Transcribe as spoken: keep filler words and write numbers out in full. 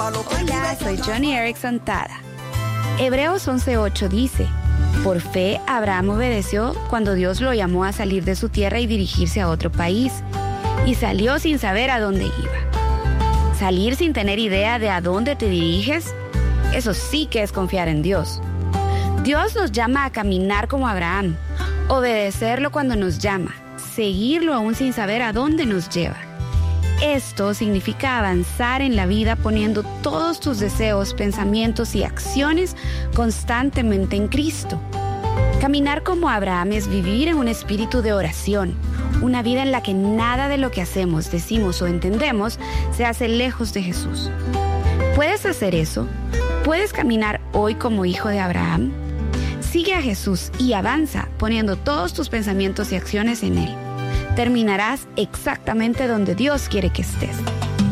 Hola, soy Johnny Erickson Tada. Hebreos once ocho dice: por fe, Abraham obedeció cuando Dios lo llamó a salir de su tierra y dirigirse a otro país, y salió sin saber a dónde iba. Salir sin tener idea de a dónde te diriges, eso sí que es confiar en Dios. Dios nos llama a caminar como Abraham, obedecerlo cuando nos llama, seguirlo aún sin saber a dónde nos lleva. Esto significa avanzar en la vida poniendo todos tus deseos, pensamientos y acciones constantemente en Cristo. Caminar como Abraham es vivir en un espíritu de oración, una vida en la que nada de lo que hacemos, decimos o entendemos se hace lejos de Jesús. ¿Puedes hacer eso? ¿Puedes caminar hoy como hijo de Abraham? Sigue a Jesús y avanza poniendo todos tus pensamientos y acciones en Él. Terminarás exactamente donde Dios quiere que estés.